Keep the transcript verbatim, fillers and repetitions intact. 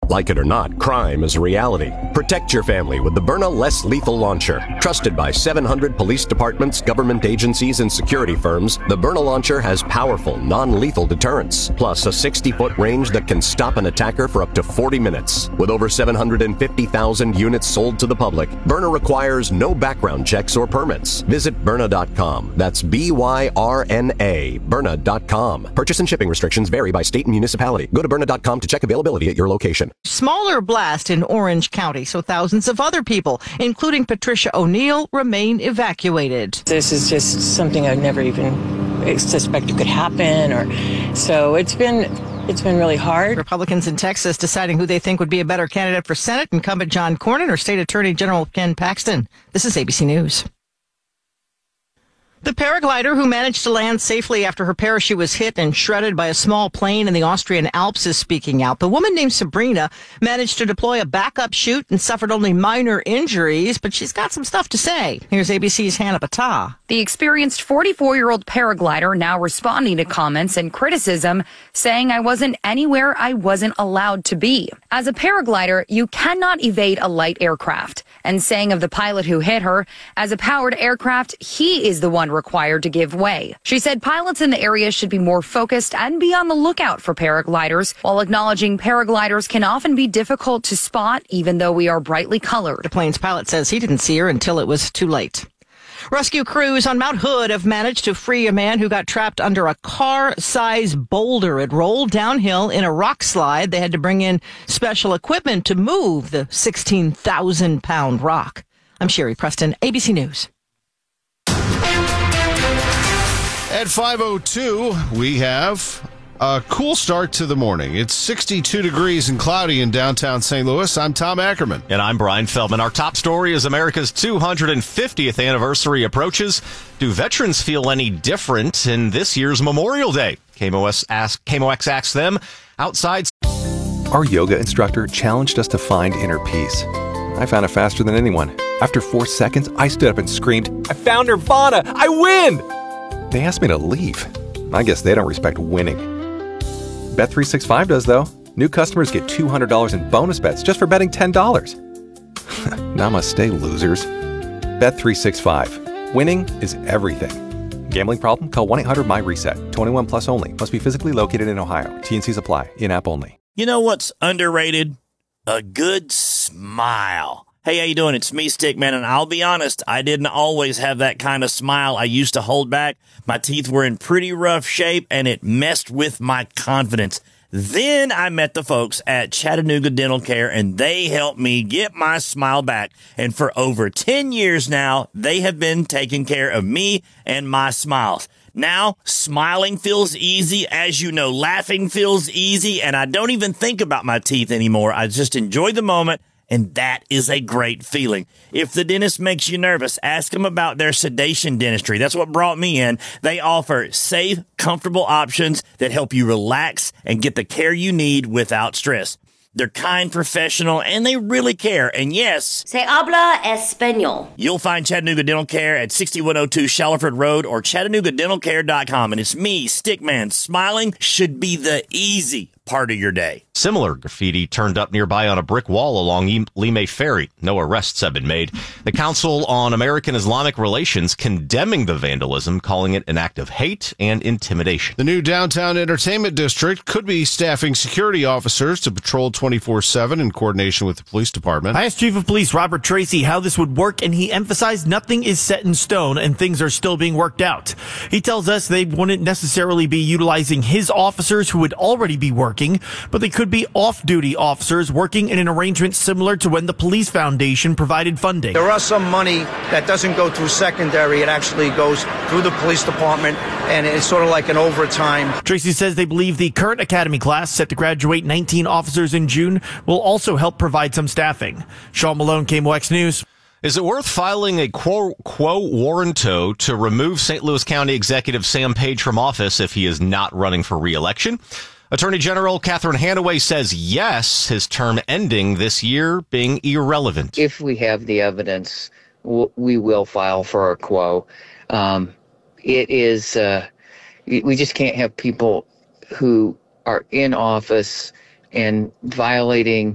Like it or not, crime is a reality. Protect your family with the Byrna Less Lethal Launcher. Trusted by seven hundred police departments, government agencies, and security firms, the Byrna Launcher has powerful, non-lethal deterrence, plus a sixty-foot range that can stop an attacker for up to forty minutes. With over seven hundred fifty thousand units sold to the public, Byrna requires no background checks or permits. Visit Byrna dot com. That's B Y R N A, Byrna dot com. Purchase and shipping restrictions vary by state and municipality. Go to Byrna dot com to check availability at your location. Smaller blast in Orange County, so thousands of other people, including Patricia O'Neill, remain evacuated. This is just something I never even suspected could happen, or so it's been it's been really hard. Republicans in Texas deciding who they think would be a better candidate for Senate, incumbent John Cornyn or State Attorney General Ken Paxton. This is A B C News. The paraglider who managed to land safely after her parachute was hit and shredded by a small plane in the Austrian Alps is speaking out. The woman named Sabrina managed to deploy a backup chute and suffered only minor injuries, but she's got some stuff to say. Here's A B C's Hannah Battah. The experienced forty-four-year-old paraglider now responding to comments and criticism, saying I wasn't anywhere I wasn't allowed to be. As a paraglider, you cannot evade a light aircraft. And saying of the pilot who hit her, as a powered aircraft, he is the one required to give way. She said pilots in the area should be more focused and be on the lookout for paragliders, while acknowledging paragliders can often be difficult to spot, even though we are brightly colored. The plane's pilot says he didn't see her until it was too late. Rescue crews on Mount Hood have managed to free a man who got trapped under a car-sized boulder. It rolled downhill in a rock slide. They had to bring in special equipment to move the sixteen thousand pound rock. I'm Sherry Preston, A B C News. At five oh two, we have a cool start to the morning. It's sixty-two degrees and cloudy in downtown Saint Louis. I'm Tom Ackerman. And I'm Brian Feldman. Our top story is America's two hundred fiftieth anniversary approaches. Do veterans feel any different in this year's Memorial Day? K M O X asked, K M O X asked them outside. Our yoga instructor challenged us to find inner peace. I found it faster than anyone. After four seconds, I stood up and screamed, I found Nirvana! I win! They asked me to leave. I guess they don't respect winning. Bet three sixty-five does, though. New customers get two hundred dollars in bonus bets just for betting ten dollars. Namaste, losers. Bet three sixty-five. Winning is everything. Gambling problem? Call one eight hundred my reset. twenty-one plus only. Must be physically located in Ohio. T and Cs apply. In-app only. You know what's underrated? A good smile. Hey, how you doing? It's me, Stickman, and I'll be honest, I didn't always have that kind of smile I used to hold back. My teeth were in pretty rough shape, and it messed with my confidence. Then I met the folks at Chattanooga Dental Care, and they helped me get my smile back. And for over ten years now, they have been taking care of me and my smiles. Now, smiling feels easy. As you know, laughing feels easy, and I don't even think about my teeth anymore. I just enjoy the moment. And that is a great feeling. If the dentist makes you nervous, ask them about their sedation dentistry. That's what brought me in. They offer safe, comfortable options that help you relax and get the care you need without stress. They're kind, professional, and they really care. And yes, Se habla español. You'll find Chattanooga Dental Care at sixty-one oh two Shallowford Road or chattanooga dental care dot com. And it's me, Stickman. Smiling should be the easy part of your day. Similar graffiti turned up nearby on a brick wall along Limay Ferry. No arrests have been made. The Council on American Islamic Relations condemning the vandalism, calling it an act of hate and intimidation. The new downtown entertainment district could be staffing security officers to patrol twenty-four seven in coordination with the police department. I asked Chief of Police Robert Tracy how this would work, and he emphasized nothing is set in stone and things are still being worked out. He tells us they wouldn't necessarily be utilizing his officers who would already be working, but they could be off-duty officers working in an arrangement similar to when the Police Foundation provided funding. There are some money that doesn't go through secondary. It actually goes through the police department, and it's sort of like an overtime. Tracy says they believe the current academy class, set to graduate nineteen officers in June, will also help provide some staffing. Sean Malone, K M O X News. Is it worth filing a quo, quo warranto to remove Saint Louis County Executive Sam Page from office if he is not running for re-election? Attorney General Catherine Hanaway says yes, his term ending this year being irrelevant. If we have the evidence, we will file for a quo. Um, it is, uh, we just can't have people who are in office and violating